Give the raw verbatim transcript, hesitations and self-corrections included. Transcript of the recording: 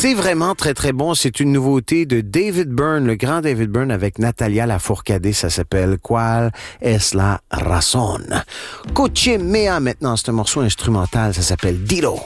C'est vraiment très, très bon. C'est une nouveauté de David Byrne, le grand David Byrne avec Natalia Lafourcade. Ça s'appelle « Qual es la razón ». Coche Mea maintenant, c'est un morceau instrumental. Ça s'appelle « Dilo ».